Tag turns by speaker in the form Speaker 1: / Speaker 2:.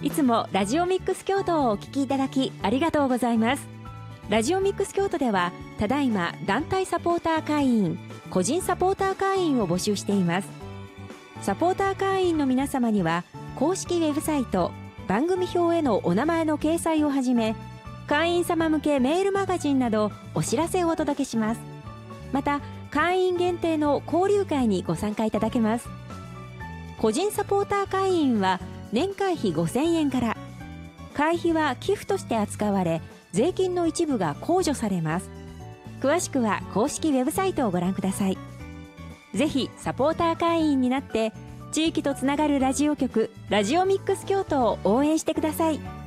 Speaker 1: いつもラジオミックス京都をお聞きいただきありがとうございます。ラジオミックス京都ではただいま団体サポーター会員、個人サポーター会員を募集しています。サポーター会員の皆様には公式ウェブサイト、番組表へのお名前の掲載をはじめ、会員様向けメールマガジンなどお知らせをお届けします。また会員限定の交流会にご参加いただけます。個人サポーター会員は年会費5000円から、会費は寄付として扱われ、税金の一部が控除されます。詳しくは公式ウェブサイトをご覧ください。ぜひサポーター会員になって地域とつながるラジオ局、ラジオミックス京都を応援してください。